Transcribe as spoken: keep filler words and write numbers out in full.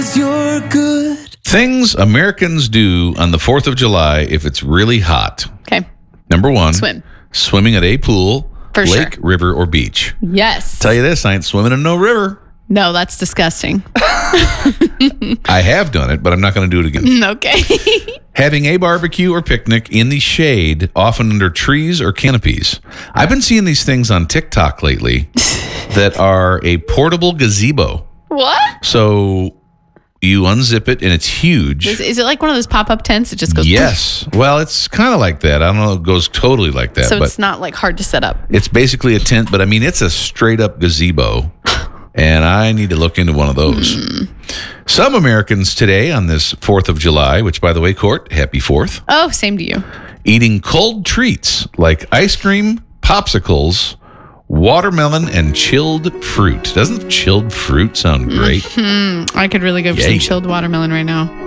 'cause you're good. Things Americans do on the fourth of July if it's really hot. Okay. Number one. Swim. Swimming at a pool, For lake, sure. river, or beach. Yes. Tell you this, I ain't swimming in no river. No, that's disgusting. I have done it, but I'm not going to do it again. Okay. Having a barbecue or picnic in the shade, often under trees or canopies. I've been seeing these things on TikTok lately that are a portable gazebo. What? So you unzip it and it's huge. Is, is it like one of those pop-up tents? It just goes. Yes. Well, it's kind of like that. I don't know if it goes totally like that. So but it's not like hard to set up. it's basically a tent, but I mean, it's a straight up gazebo. And I need to look into one of those. Mm. Some Americans today on this fourth of July, which by the way, Court, happy fourth. Oh, same to you. Eating cold treats like ice cream, popsicles, watermelon, and chilled fruit. Doesn't chilled fruit sound great? Mm-hmm. I could really go for Yay. some chilled watermelon right now.